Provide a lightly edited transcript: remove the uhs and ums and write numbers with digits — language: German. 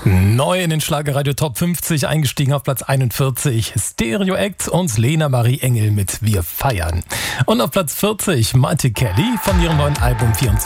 Neu in den Schlagerradio Top 50 eingestiegen auf Platz 41 Stereo Act und Lena Marie Engel mit Wir feiern. Und auf Platz 40 Marty Kelly von ihrem neuen Album 24.